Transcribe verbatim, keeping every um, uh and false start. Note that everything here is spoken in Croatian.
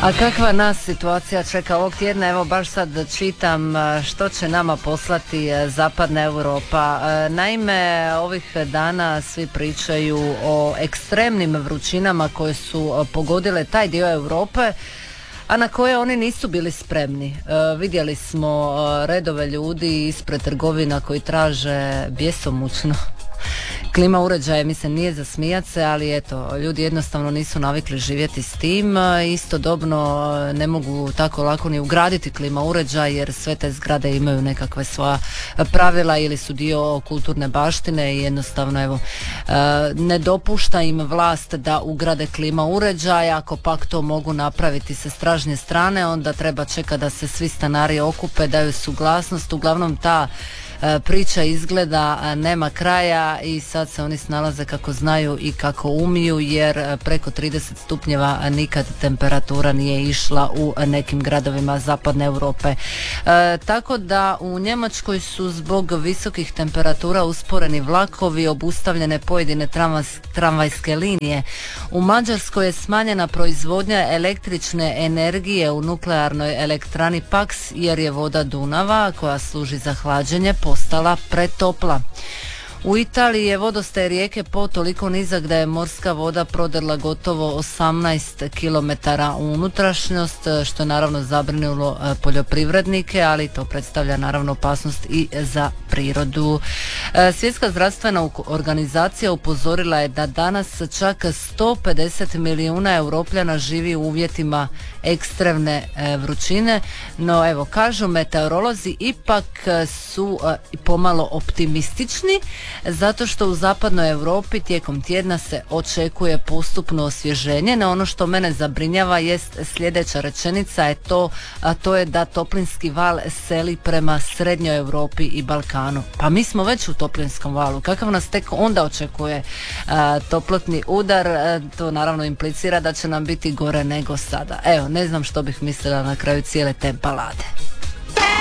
A kakva nas situacija čeka ovog tjedna? Evo baš sad čitam što će nama poslati zapadna Europa. Naime, ovih dana svi pričaju o ekstremnim vrućinama koje su pogodile taj dio Europe, a na koje oni nisu bili spremni. E, vidjeli smo redove ljudi ispred trgovina koji traže bjesomučno klima uređaje. Mislim, nije za smijat se, ali eto, ljudi jednostavno nisu navikli živjeti s tim. Istodobno ne mogu tako lako ni ugraditi klima uređaj jer sve te zgrade imaju nekakve svoja pravila ili su dio kulturne baštine i jednostavno evo ne dopušta im vlast da ugrade klima uređaj. Ako pak to mogu napraviti sa stražnje strane, onda treba čekati da se svi stanari okupe, daju suglasnost. Uglavnom ta priča izgleda nema kraja i sad se oni snalaze kako znaju i kako umiju, jer preko trideset stupnjeva nikad temperatura nije išla u nekim gradovima zapadne Europe. E, tako da u Njemačkoj su zbog visokih temperatura usporeni vlakovi, obustavljene pojedine tramvajs, tramvajske linije. U Mađarskoj je smanjena proizvodnja električne energije u nuklearnoj elektrani Paks jer je voda Dunava, koja služi za hlađenje, postala pretopla. U Italiji je vodostaj rijeke Po toliko nizak da je morska voda prodrla gotovo osamnaest kilometara u unutrašnjost, što je naravno zabrinulo poljoprivrednike, ali to predstavlja naravno opasnost i za prirodu. Svjetska zdravstvena organizacija upozorila je da danas čak sto pedeset milijuna Europljana živi u uvjetima ekstremne vrućine, no evo kažu meteorolozi ipak su pomalo optimistični, zato što u zapadnoj Europi tijekom tjedna se očekuje postupno osvježenje. No ono što mene zabrinjava jest sljedeća rečenica, je to, a to je da toplinski val seli prema srednjoj Europi i Balkanu. Pa mi smo već u toplinskom valu, kakav nas tek onda očekuje a, toplotni udar? A, to naravno implicira da će nam biti gore nego sada. Evo, ne znam što bih mislila na kraju cijele te balade.